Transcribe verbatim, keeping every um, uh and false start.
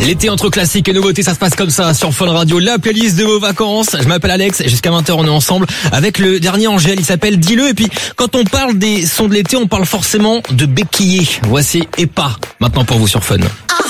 L'été entre classiques et nouveautés, ça se passe comme ça sur Fun Radio, la playlist de vos vacances. Je m'appelle Alex, jusqu'à vingt heures on est ensemble avec le dernier Angèle, il s'appelle Dis-le. Et puis quand on parle des sons de l'été, on parle forcément de béquillés. Voici Epa, maintenant pour vous sur Fun. Ah.